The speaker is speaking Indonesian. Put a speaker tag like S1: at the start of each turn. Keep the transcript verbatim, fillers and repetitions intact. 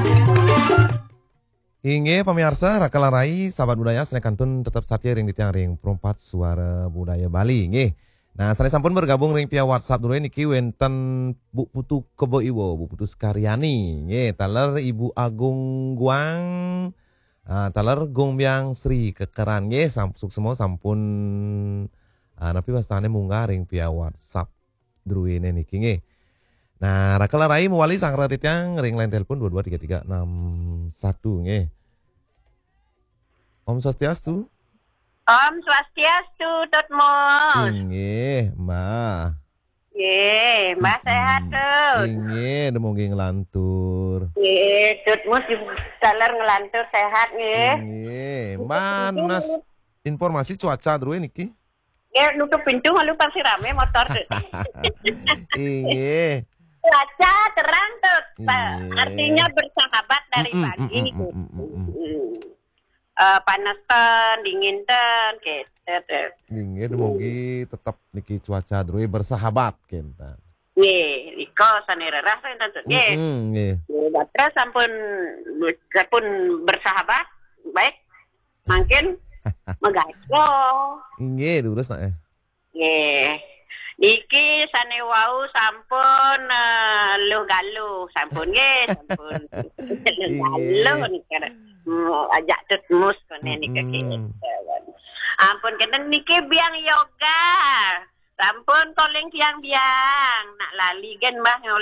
S1: Inge pemirsa Rakalarai sahabat budaya senekantun tetap satia ring di tiang ring perempat suara budaya Bali nggih. Nah, saya sampun bergabung ring via WhatsApp dulu niki wenten Bu Putu Kebo Iwo, Bu Putu Skaryani nggih, taler Ibu Agung Guang, uh, taler Gongbyang Sri Kekeran nggih, sampun semua sampun uh, napi wastane munggah ring via WhatsApp druine niki nggih. Nah, Rakalarai mewali sang radityang ring line telepon dua dua tiga tiga enam satu nggih. Om Swastiastu.
S2: Om Swastiastu, Tutmos.
S1: Inggih, Mbah.
S2: Nggih, Mbah sehat tuh.
S1: Inggih, demogi ngelantur.
S2: Nggih, Tutmos daler ngelantur sehat nggih.
S1: Inggih, Mbah Nas informasi cuaca dulu niki.
S2: Nggih, nutup pintu lalu pasti rame motor tuh.
S1: Inggih.
S2: Cuaca terang tuh, artinya bersahabat dari pagi. Uh, panas ten, dingin ten, gitu.
S1: Inggih, demogi tetap niki cuaca dulu bersahabat kenta.
S2: Nggih, iko sanererah enten tuh. Nggih.
S1: Nggih.
S2: Batra sampun sampun bersahabat, baik. Mungkin megaco.
S1: Inggih, terus nak eh.
S2: Nggih. Niki sane wau sampun uh, lu galuh, sampun nggih, sampun galuh niki. Hmm, ajak Tutmos kene niki kene. Ampun kenten niki biang yoga. Sampun toleng tiang biang. Nak lali gen Mbah